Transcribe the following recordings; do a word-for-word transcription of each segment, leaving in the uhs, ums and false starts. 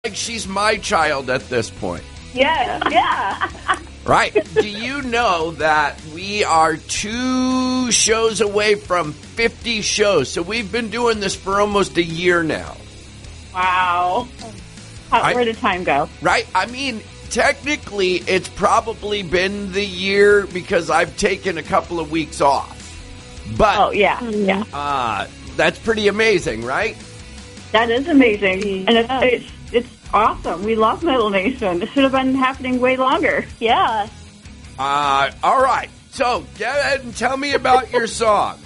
like she's my child at this point. Yes, yeah. Right. Do you know that we are two shows away from fifty shows? So we've been doing this for almost a year now. Wow. How, I, where did time go? Right. I mean, technically, it's probably been the year because I've taken a couple of weeks off. But oh, yeah, yeah. Uh, that's pretty amazing, right? That is amazing. And it's, it's, it's awesome. We love Metal Nation. It should have been happening way longer. Yeah. Uh, all right. So, go ahead and tell me about your song.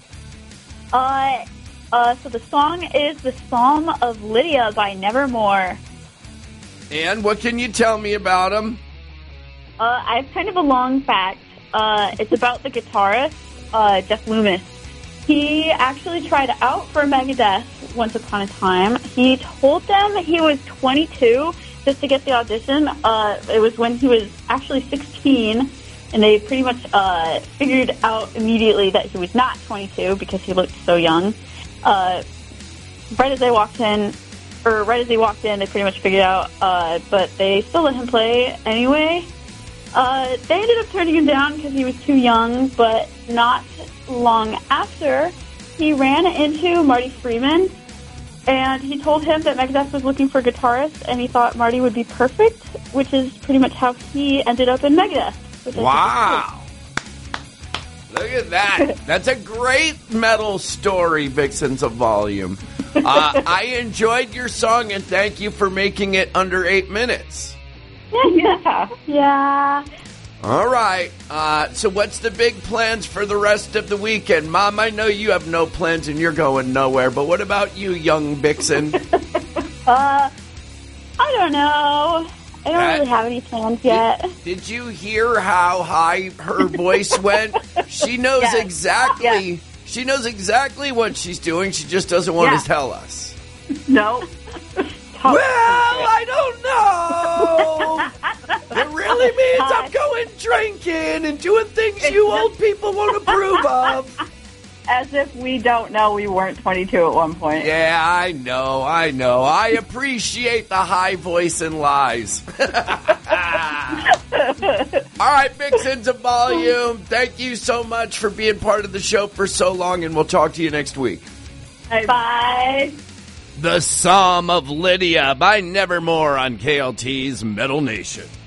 Uh, uh, so the song is The Psalm of Lydia by Nevermore. And what can you tell me about him? Uh, I have kind of a long fact. Uh, it's about the guitarist, uh, Jeff Loomis. He actually tried out for Megadeth once upon a time. He told them he was twenty-two just to get the audition. Uh, it was when he was actually sixteen, and they pretty much uh, figured out immediately that he was not twenty-two because he looked so young. Uh, right as they walked in, or right as he walked in, they pretty much figured out, uh, but they still let him play anyway. Uh, they ended up turning him down because he was too young, but not long after, he ran into Marty Freeman, and he told him that Megadeth was looking for a guitarist, and he thought Marty would be perfect, which is pretty much how he ended up in Megadeth. Wow. Look at that. That's a great metal story, Vixens of Volume. Uh, I enjoyed your song, and thank you for making it under eight minutes. Yeah. Yeah. All right. Uh, so what's the big plans for the rest of the weekend? Mom, I know you have no plans and you're going nowhere, but what about you, young Vixen? uh, I don't know. I don't That, really have any plans yet. Did, did you hear how high her voice went? She knows yes. exactly. Yes. She knows exactly what she's doing. She just doesn't want yeah. to tell us. No. Well, I don't know. It really means I'm going drinking and doing things you old people won't approve of. As if we don't know we weren't twenty-two at one point. Yeah, I know, I know. I appreciate the high voice and lies. All right, Vixens of Volume, thank you so much for being part of the show for so long, and we'll talk to you next week. Bye. Bye. The Psalm of Lydia by Nevermore on K L T's Metal Nation.